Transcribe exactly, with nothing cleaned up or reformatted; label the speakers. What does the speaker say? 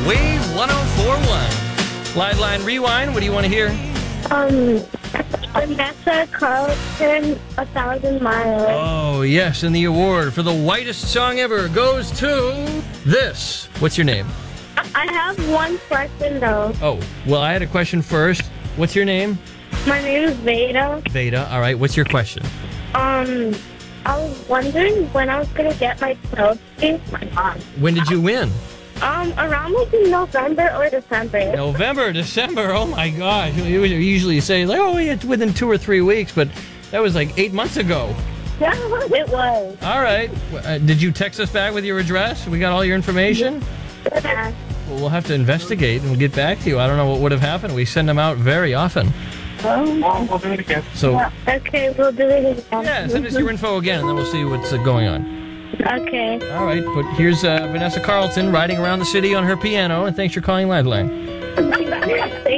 Speaker 1: Wave one oh four point one. Liveline Rewind, what do you want to hear?
Speaker 2: Um, Vanessa Carlton, A Thousand Miles.
Speaker 1: Oh, yes, and the award for the whitest song ever goes to this. What's your name?
Speaker 2: I have one question, though.
Speaker 1: Oh, well, I had a question first. What's your name?
Speaker 2: My name is Veda.
Speaker 1: Veda. All right, what's your question?
Speaker 2: Um, I was wondering when I was going to get my trophy.
Speaker 1: When did you win?
Speaker 2: Um, around like in November or December.
Speaker 1: November, December. Oh, my gosh. You usually say, like, oh, yeah, it's within two or three weeks, but that was like eight months ago.
Speaker 2: Yeah, it was.
Speaker 1: All right. Uh, did you text us back with your address? We got all your information?
Speaker 2: Yeah.
Speaker 1: Well, we'll have to investigate and we'll get back to you. I don't know what would have happened. We send them out very often.
Speaker 2: Oh.
Speaker 3: We'll do it again.
Speaker 1: So,
Speaker 2: Okay, we'll do it again.
Speaker 1: yeah, send us your info again, and then we'll see what's uh, going on.
Speaker 2: Okay.
Speaker 1: All right, but here's uh, Vanessa Carlton riding around the city on her piano, and thanks for calling Liveline.